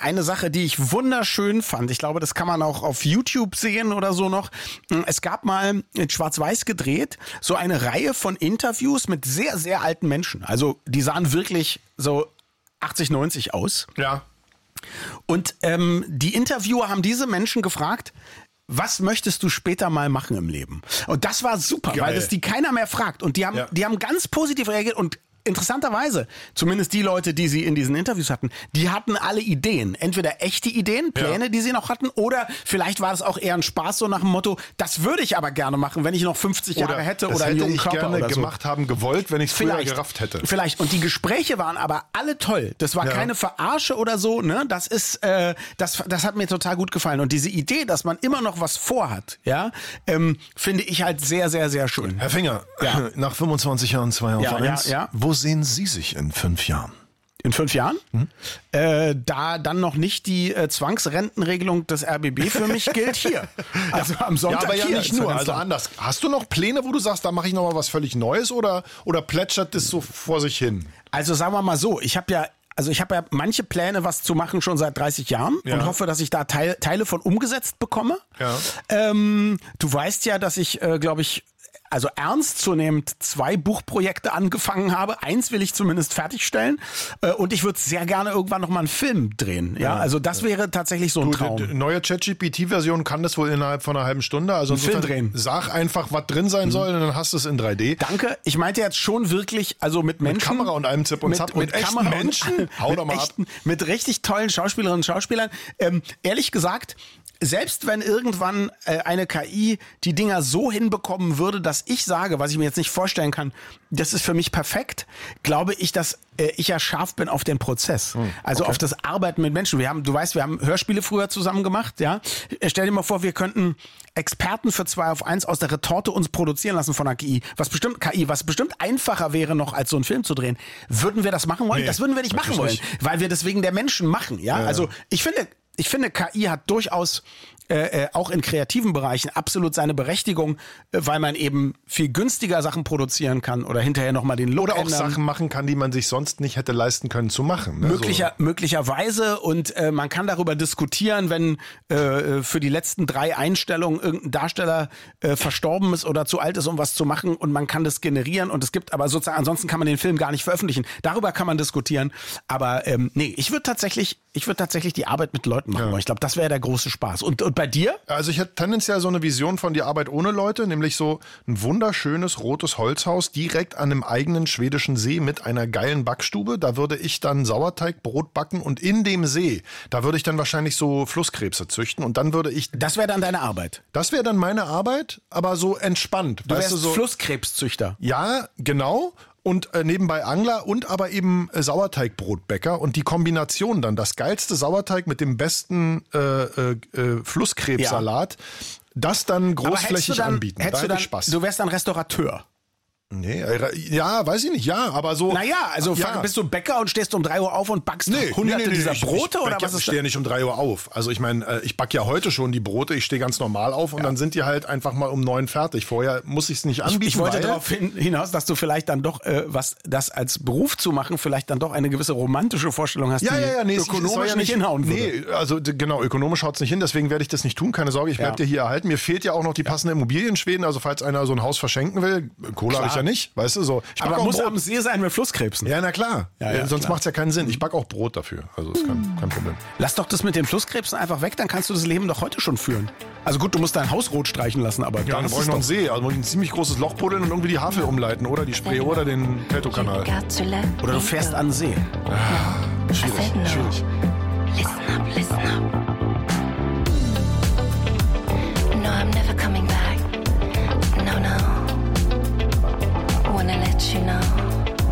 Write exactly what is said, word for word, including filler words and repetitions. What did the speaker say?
eine Sache, die ich wunderschön fand. Ich glaube, das kann man auch auf YouTube sehen oder so noch. Es gab mal in Schwarz-Weiß gedreht so eine Reihe von Interviews mit sehr, sehr alten Menschen. Also die sahen wirklich so achtzig, neunzig aus. Ja. Und ähm, die Interviewer haben diese Menschen gefragt, was möchtest du später mal machen im Leben? Und das war super, Geil. weil das die keiner mehr fragt. Und die haben, Ja. die haben ganz positiv reagiert und interessanterweise, zumindest die Leute, die sie in diesen Interviews hatten, die hatten alle Ideen. Entweder echte Ideen, Pläne, Ja. die sie noch hatten, oder vielleicht war das auch eher ein Spaß, so nach dem Motto, das würde ich aber gerne machen, wenn ich noch fünfzig Jahre hätte das oder einen hätte jungen ich Körper gerne oder so. gemacht haben gewollt, wenn ich es früher Vielleicht, gerafft hätte. Vielleicht. Und die Gespräche waren aber alle toll. Das war Ja. keine Verarsche oder so. Ne? Das ist, äh, das, das hat mir total gut gefallen. Und diese Idee, dass man immer noch was vorhat, ja, ähm, finde ich halt sehr, sehr, sehr schön. Herr Finger, Ja. nach fünfundzwanzig Jahren zwei auf Ja, ja, eins, ja. wo sehen Sie sich in fünf Jahren? In fünf Jahren? Hm? Äh, da dann noch nicht die äh, Zwangsrentenregelung des R B B für mich gilt, hier. Also am Sonntag Ja, aber ja hier. nicht nur, also anders. Hast du noch Pläne, wo du sagst, da mache ich noch mal was völlig Neues oder, oder plätschert das so vor sich hin? Also sagen wir mal so, ich habe ja Also ich habe ja manche Pläne, was zu machen, schon seit dreißig Jahren Ja. und hoffe, dass ich da Teil, Teile von umgesetzt bekomme. Ja. Ähm, du weißt ja, dass ich, äh, glaube ich, also ernstzunehmend zwei Buchprojekte angefangen habe. Eins will ich zumindest fertigstellen. Äh, und ich würde sehr gerne irgendwann noch mal einen Film drehen. Ja, Ja. also das wäre tatsächlich so ein Du, Traum. die neue ChatGPT-Version kann das wohl innerhalb von einer halben Stunde. Also Einen Film insofern drehen. Sag einfach, was drin sein soll und dann hast du es in drei D. Danke. Ich meinte jetzt schon wirklich, also mit Menschen. Mit Kamera und allem Zip und mit, Zap. mit und echten Kamera Menschen. Und, Hau mit doch mal echten, ab. Mit richtig tollen Schauspielerinnen und Schauspielern. Ähm, ehrlich gesagt, selbst wenn irgendwann äh, eine K I die Dinger so hinbekommen würde, dass ich sage, was ich mir jetzt nicht vorstellen kann, das ist für mich perfekt, glaube ich, dass äh, ich ja scharf bin auf den Prozess. Hm, also okay. auf das Arbeiten mit Menschen. Wir haben, du weißt, wir haben Hörspiele früher zusammen gemacht, ja. Stell dir mal vor, wir könnten Experten für zwei auf eins aus der Retorte uns produzieren lassen von einer K I. Was bestimmt K I, was bestimmt einfacher wäre noch, als so einen Film zu drehen. Würden wir das machen wollen? Nee, das würden wir nicht machen natürlich wollen, nicht. weil wir das wegen der Menschen machen, ja. Ja. Also ich finde, ich finde, K I hat durchaus äh, äh, auch in kreativen Bereichen absolut seine Berechtigung, äh, weil man eben viel günstiger Sachen produzieren kann oder hinterher nochmal den Look Oder auch ändern. Sachen machen kann, die man sich sonst nicht hätte leisten können zu machen. Ne? Möglicher, möglicherweise und äh, man kann darüber diskutieren, wenn äh, für die letzten drei Einstellungen irgendein Darsteller äh, verstorben ist oder zu alt ist, um was zu machen und man kann das generieren und es gibt aber sozusagen, ansonsten kann man den Film gar nicht veröffentlichen. Darüber kann man diskutieren, aber ähm, nee, ich würde tatsächlich, ich würde tatsächlich die Arbeit mit Leuten machen Ja. wollen. Ich glaube, das wäre der große Spaß. Und, und bei dir? Also ich hätte tendenziell so eine Vision von die Arbeit ohne Leute, nämlich so ein wunderschönes rotes Holzhaus direkt an einem eigenen schwedischen See mit einer geilen Backstube. Da würde ich dann Sauerteigbrot backen und in dem See, da würde ich dann wahrscheinlich so Flusskrebse züchten und dann würde ich, Das wäre dann deine Arbeit. das wäre dann meine Arbeit, aber so entspannt. Du weißt wärst so, Flusskrebszüchter. ja, genau. Und äh, nebenbei Angler und aber eben äh, Sauerteigbrotbäcker und die Kombination dann, das geilste Sauerteig mit dem besten äh, äh, äh, Flusskrebssalat, das dann Aber hättest großflächig du dann, anbieten. Da hättest du hätte dann, ich Spaß. du wärst dann Restaurateur. Nee, äh, ja, weiß ich nicht, ja, aber so. Naja, also ja. bist du Bäcker und stehst um drei Uhr auf und backst Nee, hunderte nee, nee, dieser ich, Brote ich, oder ich, was ich ist stehe ja das? nicht um drei Uhr auf. Also ich meine, äh, ich backe ja heute schon die Brote, ich stehe ganz normal auf und dann sind die halt einfach mal um neun fertig. Vorher muss ich es nicht anbieten. Ich wollte weil, darauf hin, hinaus, dass du vielleicht dann doch, äh, was das als Beruf zu machen, vielleicht dann doch eine gewisse romantische Vorstellung hast, Ja, die ja, ja, nee, es- es soll ökonomisch ja nicht hinhauen würde. Nee, also d- genau, ökonomisch haut's nicht hin, deswegen werde ich das nicht tun, keine Sorge, ich bleib Ja. dir hier erhalten. Mir fehlt ja auch noch die passende Immobilie in Schweden, also falls einer so ein Haus verschenken will, Kohle habe ich ja nicht, weißt du, so. Ich back Aber auch muss Brot. am See sein mit Flusskrebsen. Ja, na klar, Ja, ja, Äh, sonst klar. macht's ja keinen Sinn. Ich back auch Brot dafür, also ist kein, kein Problem. Lass doch das mit den Flusskrebsen einfach weg, dann kannst du das Leben doch heute schon führen. Also gut, du musst dein Haus rot streichen lassen, aber Ja, dann dann ist brauche es ich noch einen doch. See, also muss ich ein ziemlich großes Loch buddeln und irgendwie die Havel umleiten oder die Spree oder den Teltow-Kanal. Oder du fährst an den See. Schwierig, schwierig.